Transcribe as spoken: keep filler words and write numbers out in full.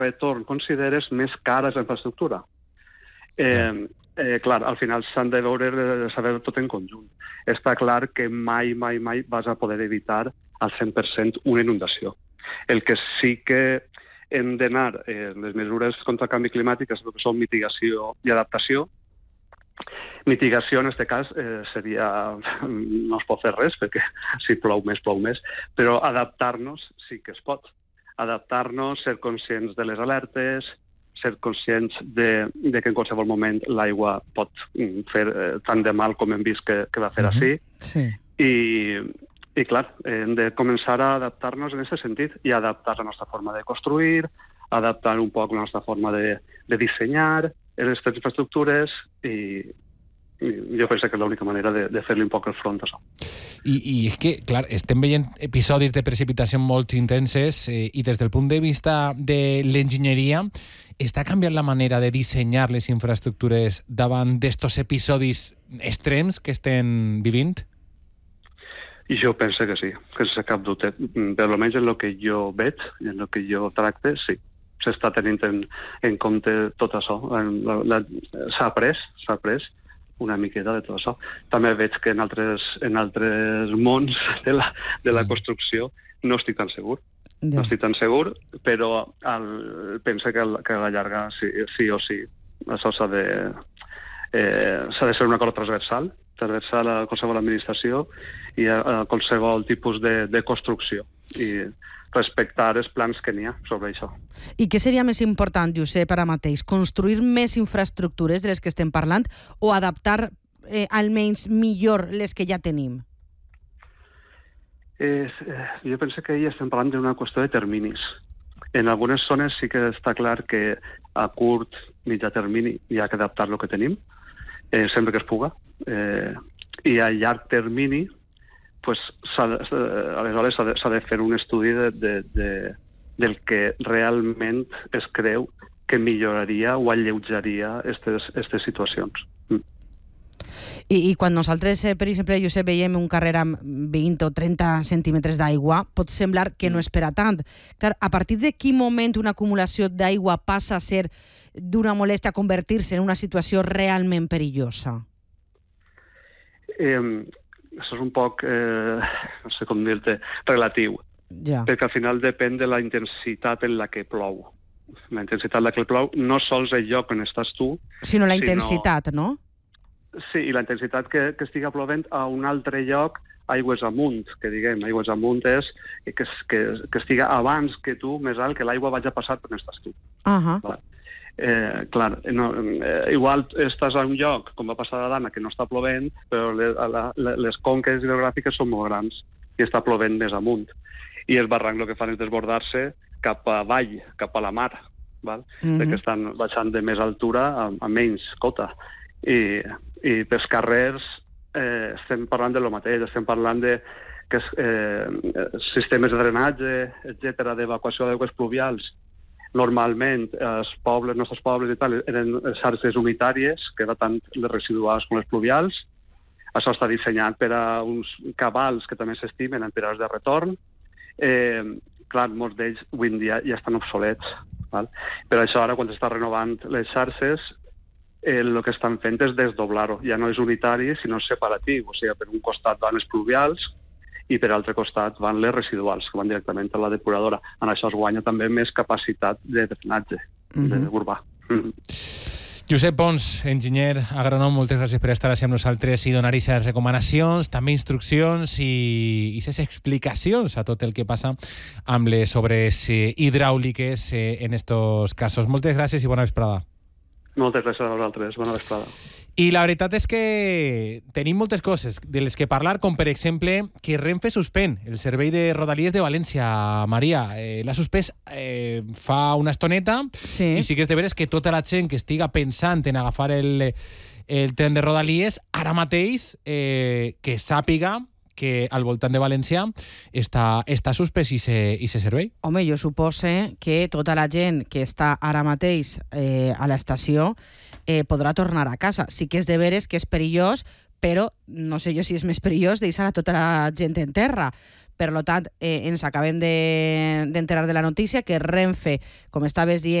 retorn consideres, més cara és la infraestructura. Eh, eh, clar, al final s'han de veure, saber tot en conjunt. Està clar que mai, mai, mai vas a poder evitar al cent per cent una inundació. El que sí que hem d'anar, eh, les mesures contra el canvi climàtic, és el que són mitigació i adaptació. Mitigació, en aquest cas, eh, seria... no es pot fer res, perquè si plou més, plou més, però adaptar-nos sí que es pot. Adaptar-nos, ser conscients de les alertes, ser conscients de, de que en qualsevol moment l'aigua pot fer eh, tant de mal com hem vist que, que va fer Uh-huh. així. Sí. I, i clar, hem de començar a adaptar-nos en aquest sentit i adaptar la nostra forma de construir, adaptar un poc la nostra forma de, de dissenyar aquestes infraestructures i, i jo penso que és l'única manera de, de fer-li un poc el front a això. I, I és que, clar, estem veient episodis de precipitació molt intenses eh, i des del punt de vista de l'enginyeria està canviant la manera de dissenyar les infraestructures davant d'estos episodis extrems que estem vivint? I jo penso que sí, que sense cap dubte. Per almenys en el que jo veig, en el que jo tracte, sí. S'està tenint en, en compte tot això. S'ha après, s'ha après una miqueta de tot això. També veig que en altres, en altres mons de la, de la construcció no estic tan segur. Ja. No estic tan segur, però el, penso que, que a la llarga sí, sí o sí això s'ha de, eh, s'ha de ser un acord transversal, transversal a qualsevol administració i a, a qualsevol tipus de, de construcció. I respectar els plans que n'hi ha sobre això. I què seria més important, Josep, ara mateix? Construir més infraestructures de les que estem parlant o adaptar eh, almenys millor les que ja tenim? Eh, eh, jo penso que hi estem parlant d'una qüestió de terminis. En algunes zones sí que està clar que a curt, mitjà termini hi ha que adaptar el que tenim, eh, sempre que es puga. Eh, I a llarg termini pues, s'ha de, aleshores s'ha de, s'ha de fer un estudi de, de, de, del que realment es creu que milloraria o alleujaria aquestes situacions. Mm. I, I quan nosaltres, eh, per exemple, Josep, veiem un carrer amb vint o trenta centímetres d'aigua, pot semblar que no és per a tant. Clar, a partir de quin moment una acumulació d'aigua passa a ser d'una molèstia a convertir-se en una situació realment perillosa? Eh, això és un poc, eh, no sé com dir-te, relatiu. Ja. Perquè al final depèn de la intensitat en la que plou. La intensitat en la que plou no sols el lloc on estàs tu, sinó la sinó... intensitat, no? Sí, i la intensitat que, que estiga plovent a un altre lloc, aigües amunt, que diguem, aigües amunt és que, que, que estiga abans que tu, més alt, que l'aigua vagi a passar per on estàs tu. Uh-huh. Clar. Eh, clar, no, eh, igual estàs a un lloc, com va passar a Dana, que no està plovent, però le, la, la, les conques hidrogràfiques són molt grans i està plovent més amunt. I el barranc el que fan és desbordar-se cap a vall, cap a la mar, val? Uh-huh. Perquè estan baixant de més altura a, a menys cota. I, i pels carrers eh, estem parlant de lo mateix, estem parlant de que, eh, sistemes de drenatge, etcètera, d'evacuació d'aigües pluvials. Normalment, els pobles, els nostres pobles i tal, eren xarxes unitàries, que eren tant les residuals com les pluvials. Això està dissenyat per a uns cabals que també s'estimen en periodes de retorn. Eh, clar, molts d'ells avui en dia ja estan obsolets. Val? Per això ara, quan s'està renovant les xarxes, eh, el que estan fent és desdoblar-ho. Ja no és unitari, sinó separatiu. O sigui, per un costat van els pluvials i per altre costat van les residuals, que van directament a la depuradora. En això es guanya també més capacitat de drenatge uh-huh. urbà. Uh-huh. Josep Pons, enginyer agrònom, moltes gràcies per estar així amb nosaltres i donar aquestes recomanacions, també instruccions i aquestes explicacions a tot el que passa amb les obres eh, hidràuliques eh, en estos casos. Moltes gràcies i bona vesprada. Moltes gràcies a vosaltres. Bona vesprada. I la veritat és que tenim moltes coses de les que parlar, com per exemple que Renfe suspèn el servei de Rodalies de València. Maria, eh, l'ha suspès eh, fa una estoneta sí. I sí que és de veres que tota la gent que estiga pensant en agafar el, el tren de Rodalies ara mateix eh, que sàpiga que al voltant de València està, està suspès i se servei. Home, jo supose que tota la gent que està ara mateix eh, a l'estació eh, podrà tornar a casa. Sí que és de veres que és perillós, però no sé jo si és més perillós deixar a tota la gent en terra. Per lo tant, eh, ens acabem de, d'enterar de la notícia que Renfe, com estaves dient,